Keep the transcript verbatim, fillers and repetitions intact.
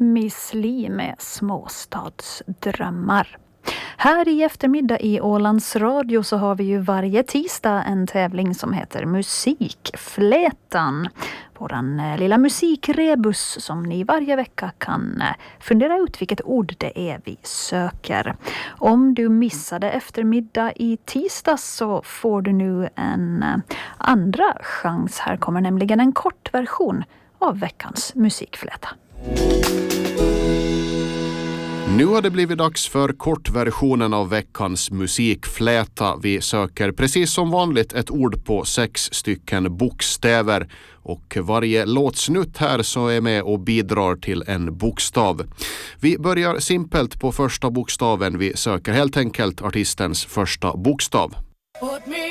Miss Li med Småstadsdrömmar. Här i eftermiddag i Ålands Radio så har vi ju varje tisdag en tävling som heter Musikflätan. Våran lilla musikrebus som ni varje vecka kan fundera ut vilket ord det är vi söker. Om du missade eftermiddag i tisdag så får du nu en andra chans. Här kommer nämligen en kort version av veckans musikfläta. Nu har det blivit dags för kortversionen av veckans musikfläta. Vi söker precis som vanligt ett ord på sex stycken bokstäver. Och varje låtsnutt här så är med och bidrar till en bokstav. Vi börjar simpelt på första bokstaven. Vi söker helt enkelt artistens första bokstav. Put me